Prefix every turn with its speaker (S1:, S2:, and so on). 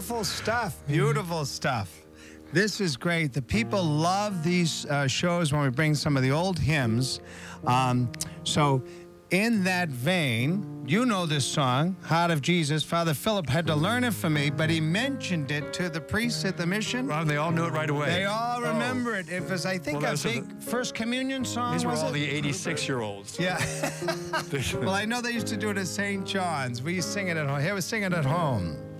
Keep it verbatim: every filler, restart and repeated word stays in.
S1: Beautiful stuff. Beautiful stuff. This is great. The people love these uh, shows when we bring some of the old hymns. Um, so in that vein, you know this song, Heart of Jesus. Father Philip had to learn it for me, but he mentioned it to the priests at the mission.
S2: Well, they all knew it right away.
S1: They all remember
S2: oh.
S1: it. It was, I think,
S2: well,
S1: a big
S2: the,
S1: First Communion song,
S2: These were
S1: was
S2: all
S1: it?
S2: the eighty-six-year-olds.
S1: Yeah. Well, I know they used to do it at Saint John's. We sing it at home. Here, we sing it at home.